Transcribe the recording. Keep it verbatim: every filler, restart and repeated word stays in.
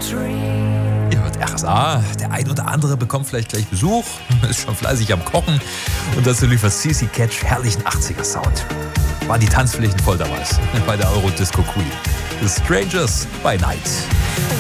Ihr hört R S A, der ein oder andere bekommt vielleicht gleich Besuch, ist schon fleißig am Kochen und dazu liefert C C Catch herrlichen achtziger-Sound. Waren die Tanzflächen voll damals bei der Eurodisco Queen. The Strangers by Night.